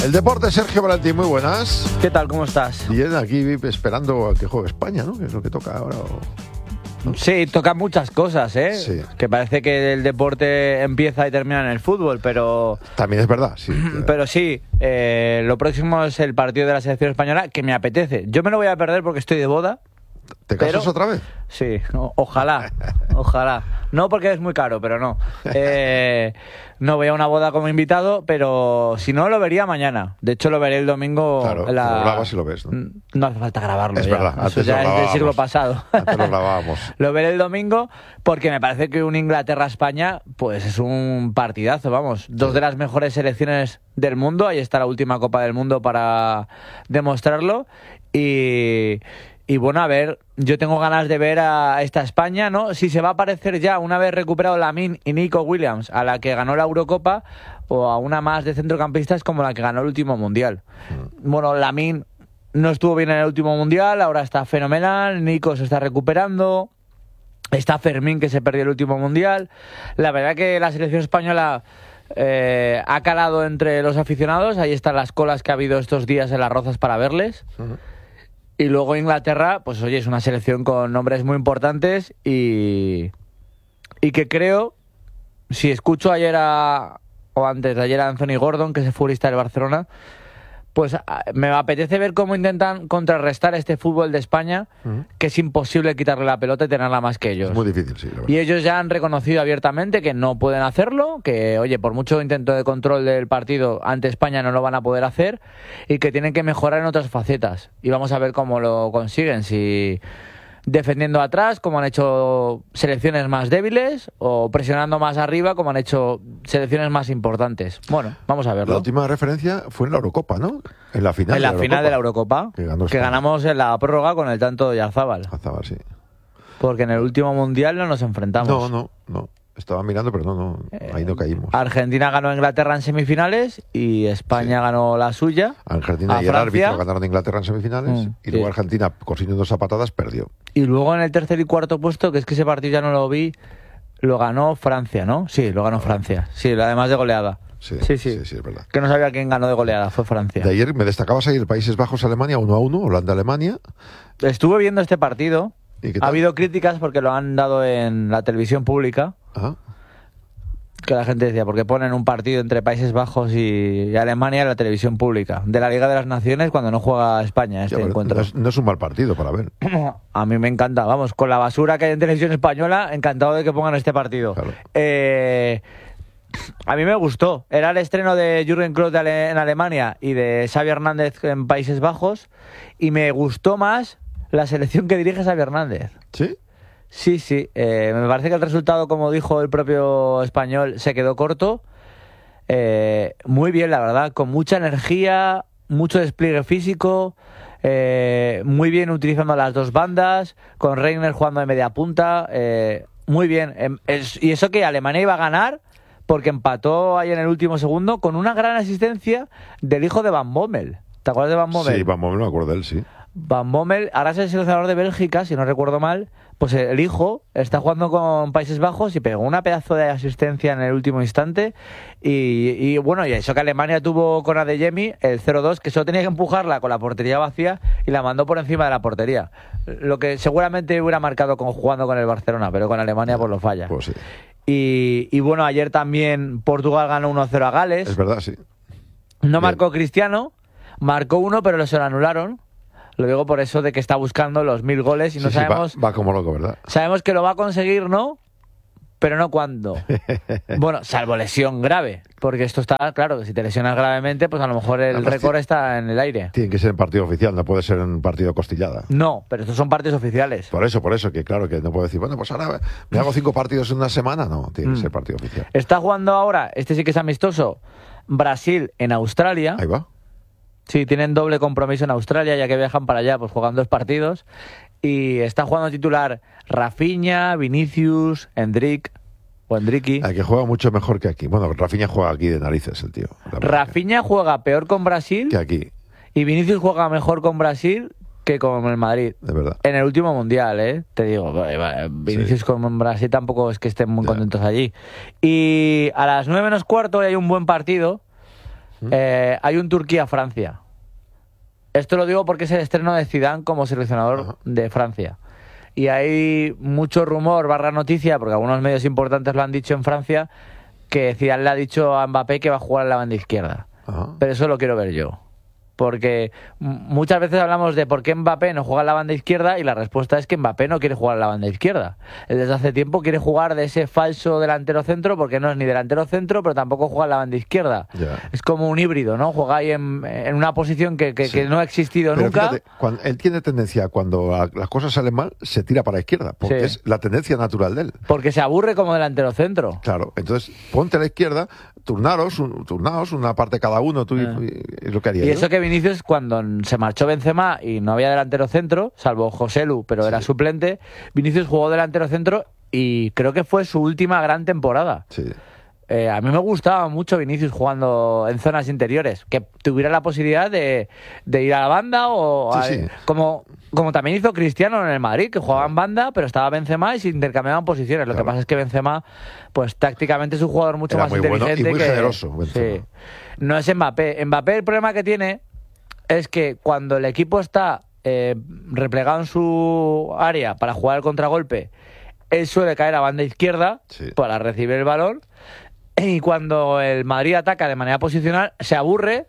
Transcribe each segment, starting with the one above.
El deporte, Sergio Valentín, muy buenas. ¿Qué tal? ¿Cómo estás? Bien, aquí esperando a que juegue España, ¿no? Que es lo que toca ahora. ¿No? Sí, tocan muchas cosas, ¿eh? Sí. Que parece que el deporte empieza y termina en el fútbol, pero... También es verdad, sí. Pero sí, lo próximo es el partido de la selección española, que me apetece. Yo me lo voy a perder porque estoy de boda. ¿Te casas otra vez? Sí, ojalá, ojalá. No porque es muy caro, pero no. No voy a una boda como invitado, pero si no, lo vería mañana. De hecho, lo veré el domingo. Claro, lo grabas y lo ves, ¿no? No hace falta grabarlo. Es ya. verdad, Eso antes ya lo es del siglo pasado. Antes lo grabábamos. Lo veré el domingo porque me parece que un Inglaterra-España pues es un partidazo, vamos. Dos de las mejores selecciones del mundo. Ahí está la última Copa del Mundo para demostrarlo. Y bueno, a ver, yo tengo ganas de ver a esta España, ¿no? Si se va a parecer ya, una vez recuperado Lamine y Nico Williams, a la que ganó la Eurocopa, o a una más de centrocampistas como la que ganó el último Mundial. Bueno, Lamine no estuvo bien en el último Mundial, ahora está fenomenal, Nico se está recuperando, está Fermín, que se perdió el último Mundial. La verdad que la selección española ha calado entre los aficionados, ahí están las colas que ha habido estos días en las Rozas para verles. Y luego Inglaterra, pues oye, es una selección con nombres muy importantes y que creo, si escucho ayer o antes de ayer a Anthony Gordon, que es el futbolista del Barcelona, pues me apetece ver cómo intentan contrarrestar este fútbol de España, que es imposible quitarle la pelota y tenerla más que ellos. Es muy difícil, sí, la verdad. Y ellos ya han reconocido abiertamente que no pueden hacerlo, que, oye, por mucho intento de control del partido ante España no lo van a poder hacer y que tienen que mejorar en otras facetas. Y vamos a ver cómo lo consiguen, si defendiendo atrás, como han hecho selecciones más débiles, o presionando más arriba, como han hecho selecciones más importantes. Bueno, vamos a verlo. La última referencia fue en la Eurocopa, ¿no? En la final. En la final de la Eurocopa, que ganamos en la prórroga con el tanto de Yarzábal. Yarzábal, sí. Porque en el último Mundial no nos enfrentamos. No. Estaba mirando, pero no. Ahí no caímos. Argentina ganó a Inglaterra en semifinales y España ganó la suya. Argentina y el árbitro ganaron a Inglaterra en semifinales y luego Argentina, consiguiendo 2 patadas, perdió. Y luego en el tercer y cuarto puesto, que es que ese partido ya no lo vi, lo ganó Francia, ¿no? Sí, lo ganó Francia. Sí, además de goleada. Sí, es verdad. Que no sabía quién ganó de goleada, fue Francia. De ayer me destacabas ahí el Países Bajos-Alemania 1-1, Holanda-Alemania. Estuve viendo este partido. ¿Y qué tal? Ha habido críticas porque lo han dado en la televisión pública. Ajá. Que la gente decía, ¿por qué ponen un partido entre Países Bajos y Alemania en la televisión pública? De la Liga de las Naciones cuando no juega España este encuentro. No es un mal partido para ver. A mí me encanta, vamos, con la basura que hay en televisión española, encantado de que pongan este partido. Claro. A mí me gustó. Era el estreno de Jürgen Klopp en Alemania y de Xavi Hernández en Países Bajos, y me gustó más la selección que dirige Xavi Hernández. ¿Sí? Sí. Me parece que el resultado, como dijo el propio español, se quedó corto. Muy bien, la verdad, con mucha energía, mucho despliegue físico, muy bien utilizando las dos bandas, con Reiner jugando de media punta, muy bien. Y eso que Alemania iba a ganar porque empató ahí en el último segundo con una gran asistencia del hijo de Van Bommel. ¿Te acuerdas de Van Bommel? Sí, Van Bommel, me acuerdo de él, sí. Van Bommel, ahora es el seleccionador de Bélgica, si no recuerdo mal, pues el hijo está jugando con Países Bajos y pegó una pedazo de asistencia en el último instante y bueno, y eso que Alemania tuvo con Adeyemi, el 0-2, que solo tenía que empujarla con la portería vacía y la mandó por encima de la portería, lo que seguramente hubiera marcado jugando con el Barcelona, pero con Alemania pues lo falla. Pues sí. Y bueno, ayer también Portugal ganó 1-0 a Gales. Es verdad, sí. No marcó Cristiano, marcó uno, pero se lo anularon. Lo digo por eso de que está buscando los 1000 goles y no sabemos... Va como loco, ¿verdad? Sabemos que lo va a conseguir, ¿no? Pero no cuándo. Bueno, salvo lesión grave. Porque esto está claro, que si te lesionas gravemente, pues a lo mejor el récord está en el aire. Tiene que ser en partido oficial, no puede ser en partido costillada. No, pero estos son partidos oficiales. Por eso, que claro, que no puedo decir, bueno, pues ahora me hago 5 partidos en una semana. No, tiene que ser partido oficial. Está jugando ahora, este sí que es amistoso, Brasil en Australia. Ahí va. Sí, tienen doble compromiso en Australia, ya que viajan para allá, pues juegan 2 partidos. Y está jugando titular Rafinha, Vinicius, Endrick. El que juega mucho mejor que aquí. Bueno, Rafinha juega aquí de narices, el tío. Rafinha juega peor con Brasil que aquí. Y Vinicius juega mejor con Brasil que con el Madrid. De verdad. En el último Mundial, te digo. Vinicius con Brasil tampoco es que estén muy contentos allí. Y a las 9 menos cuarto hay un buen partido. Hay un Turquía-Francia. Esto lo digo porque es el estreno de Zidane como seleccionador de Francia. Y hay mucho rumor, barra noticia, porque algunos medios importantes lo han dicho en Francia, que Zidane le ha dicho a Mbappé que va a jugar en la banda izquierda. Pero eso lo quiero ver yo. Porque muchas veces hablamos de por qué Mbappé no juega en la banda izquierda y la respuesta es que Mbappé no quiere jugar en la banda izquierda. Él desde hace tiempo quiere jugar de ese falso delantero centro porque no es ni delantero centro, pero tampoco juega en la banda izquierda. Es como un híbrido, ¿no? Juega ahí en una posición que no ha existido pero nunca. Fíjate, él tiene tendencia, cuando las cosas salen mal, se tira para la izquierda, porque es la tendencia natural de él. Porque se aburre como delantero centro. Claro, entonces ponte a la izquierda, turnaos una parte cada uno, tú y lo que haría. Y eso que Vinicius, cuando se marchó Benzema y no había delantero centro, salvo Joselu, pero era suplente, Vinicius jugó delantero centro y creo que fue su última gran temporada. A mí me gustaba mucho Vinicius jugando en zonas interiores, que tuviera la posibilidad de ir a la banda o como también hizo Cristiano en el Madrid, que jugaba en banda, pero estaba Benzema y se intercambiaban posiciones. Lo que pasa es que Benzema, pues tácticamente es un jugador mucho más inteligente. Bueno y muy generoso. Sí. No es Mbappé. Mbappé el problema que tiene es que cuando el equipo está replegado en su área para jugar el contragolpe, él suele caer a banda izquierda para recibir el balón. Y cuando el Madrid ataca de manera posicional, se aburre,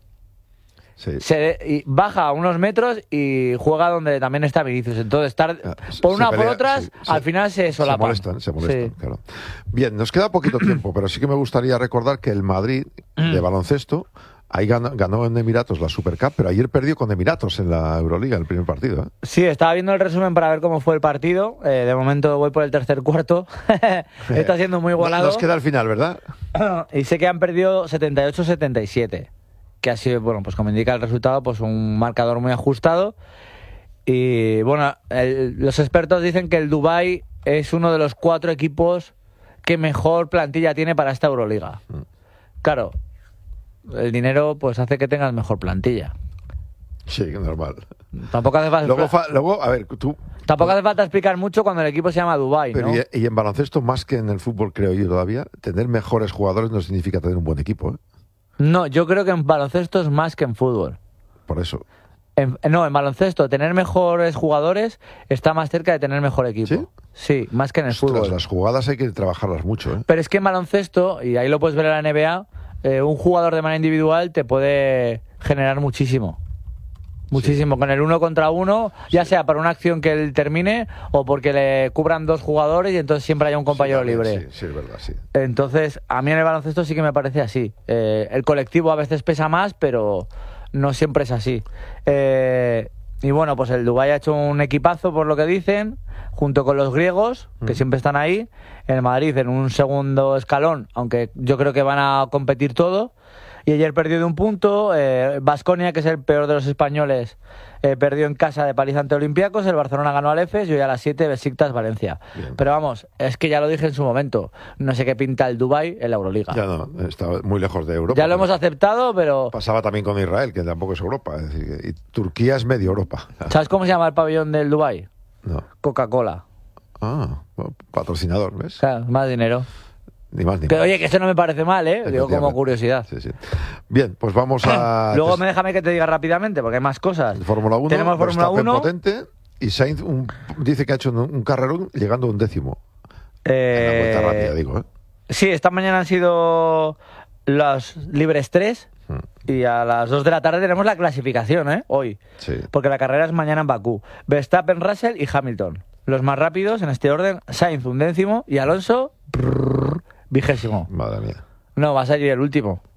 y baja a unos metros y juega donde también está Vinicius. Entonces, estar por una o por otras, al final se solapan. Se molestan, claro. Bien, nos queda poquito tiempo, pero sí que me gustaría recordar que el Madrid de baloncesto ahí ganó en Emiratos la Supercup, pero ayer perdió con Emiratos en la Euroliga, el primer partido. Sí, estaba viendo el resumen para ver cómo fue el partido. De momento voy por el tercer cuarto. Está siendo muy igualado. Nos queda al final, ¿verdad? Y sé que han perdido 78-77. Que ha sido, bueno, pues como indica el resultado, pues un marcador muy ajustado. Y bueno, los expertos dicen que el Dubái es uno de los 4 equipos que mejor plantilla tiene para esta Euroliga. Claro, el dinero pues hace que tengas mejor plantilla. Sí, normal. Tampoco hace falta. Luego, a ver, tú. Tampoco hace falta explicar mucho cuando el equipo se llama Dubái, ¿no? Y en baloncesto, más que en el fútbol, creo yo todavía, tener mejores jugadores no significa tener un buen equipo, ¿eh? No, yo creo que en baloncesto es más que en fútbol. Por eso. En baloncesto, tener mejores jugadores está más cerca de tener mejor equipo. ¿Sí? Sí, más que en el fútbol. Las jugadas hay que trabajarlas mucho, ¿eh? Pero es que en baloncesto, y ahí lo puedes ver en la NBA, un jugador de manera individual te puede generar muchísimo. Muchísimo, con el 1 contra 1, ya sea para una acción que él termine o porque le cubran 2 jugadores y entonces siempre haya un compañero libre. Sí, es verdad, sí. Entonces, a mí en el baloncesto sí que me parece así. El colectivo a veces pesa más, pero no siempre es así. Y bueno, pues el Dubái ha hecho un equipazo, por lo que dicen, junto con los griegos, que siempre están ahí. El Madrid en un segundo escalón, aunque yo creo que van a competir todo. Y ayer perdió de un punto. Baskonia, que es el peor de los españoles, perdió en casa de paliza ante Olympiacos. El Barcelona ganó al Efes y hoy a las 7 Besiktas Valencia. Bien. Pero vamos, es que ya lo dije en su momento, no sé qué pinta el Dubái en la Euroliga. Ya no, está muy lejos de Europa. Ya lo hemos aceptado, pero... Pasaba también con Israel, que tampoco es Europa. Es decir, y Turquía es medio Europa. ¿Sabes cómo se llama el pabellón del Dubái? No. Coca-Cola. Bueno, patrocinador, ¿ves? Claro, más dinero. Ni más ni que, más. Oye, que eso no me parece mal, ¿eh? Digo como curiosidad. Sí. Bien, pues vamos a... Luego déjame que te diga rápidamente, porque hay más cosas. Fórmula 1, tenemos Fórmula 1 potente, y Sainz dice que ha hecho un carrerón llegando a un 10º. En la vuelta rápida, digo, ¿eh? Sí, esta mañana han sido los libres 3 y a las 2 de la tarde tenemos la clasificación, ¿eh? Hoy. Sí. Porque la carrera es mañana en Bakú. Verstappen, Russell y Hamilton. Los más rápidos en este orden, Sainz 11º y Alonso 20º. Madre mía. No, va a salir el último.